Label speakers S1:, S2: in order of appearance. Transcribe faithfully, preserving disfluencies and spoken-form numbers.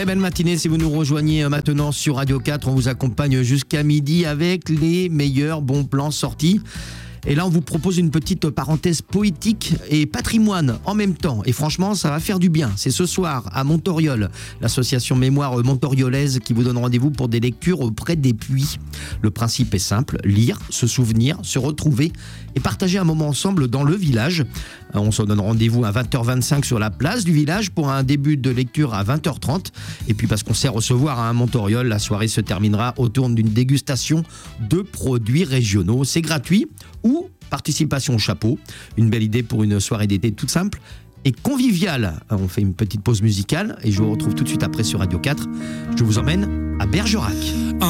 S1: belle matinée si vous nous rejoignez maintenant sur Radio quatre. On vous accompagne jusqu'à midi avec les meilleurs bons plans sortis. Et là, on vous propose une petite parenthèse poétique et patrimoine en même temps. Et franchement, ça va faire du bien. C'est ce soir à Montoriol, l'association Mémoire Montoriolaise qui vous donne rendez-vous pour des lectures auprès des puits. Le principe est simple, lire, se souvenir, se retrouver et partager un moment ensemble dans le village. On se donne rendez-vous à vingt heures vingt-cinq sur la place du village pour un début de lecture à vingt heures trente. Et puis parce qu'on sait recevoir à un Montoriol, la soirée se terminera autour d'une dégustation de produits régionaux. C'est gratuit ou participation au chapeau. Une belle idée pour une soirée d'été toute simple et conviviale. On fait une petite pause musicale et je vous retrouve tout de suite après sur Radio quatre. Je vous emmène à Bergerac.